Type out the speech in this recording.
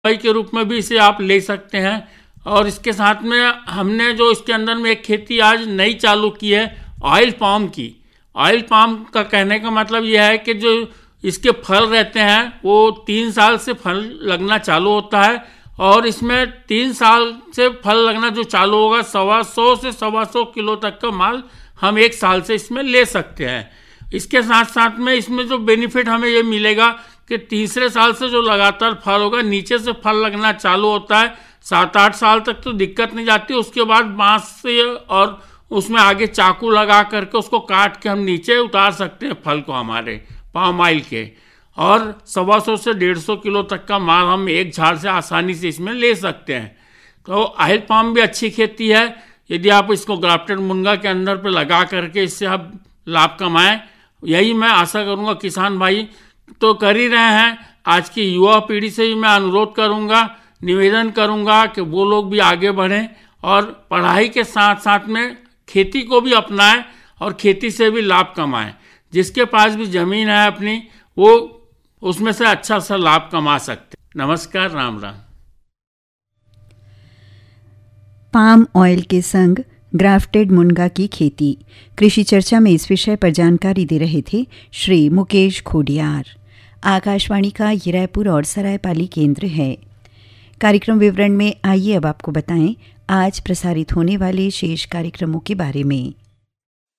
दवाई के रूप में भी इसे आप ले सकते हैं। और इसके साथ में हमने जो इसके अंदर में एक खेती आज नई चालू की है ऑयल पाम की। ऑयल पाम का कहने का मतलब यह है कि जो इसके फल रहते हैं वो 3 साल से फल लगना चालू होता है, और इसमें 3 साल से फल लगना जो चालू होगा 125 से 125 किलो तक का माल हम 1 साल से इसमें ले सकते हैं। इसके साथ साथ में इसमें जो बेनिफिट हमें ये मिलेगा कि तीसरे साल से जो लगातार फल होगा, नीचे से फल लगना चालू होता है, 7-8 साल तक तो दिक्कत नहीं जाती। उसके बाद बांस से और उसमें आगे चाकू लगा करके उसको काट के हम नीचे उतार सकते हैं फल को हमारे पाम ऑयल के, और 125 से 150 किलो तक का माल हम एक झाड़ से आसानी से इसमें ले सकते हैं। तो ऑयल पाम भी अच्छी खेती है। यदि आप इसको ग्राफ्टेड मुनगा के अंदर पे लगा करके इससे आप लाभ कमाएं, यही मैं आशा करूंगा किसान भाई तो कर ही रहे हैं। आज की युवा पीढ़ी से भी मैं अनुरोध करूंगा, निवेदन करूंगा कि वो लोग भी आगे बढ़ें और पढ़ाई के साथ साथ में खेती को भी अपनाएं और खेती से भी लाभ कमाएं। जिसके पास भी ज़मीन है अपनी, वो उसमें से अच्छा सा लाभ कमा सकते। नमस्कार, राम राम। पाम ऑयल के संग ग्राफ्टेड मुनगा की खेती, कृषि चर्चा में इस विषय पर जानकारी दे रहे थे श्री मुकेश खोडियार। आकाशवाणी का ये रायपुर और सरायपाली केंद्र है। कार्यक्रम विवरण में आइए अब आपको बताएं आज प्रसारित होने वाले शेष कार्यक्रमों के बारे में।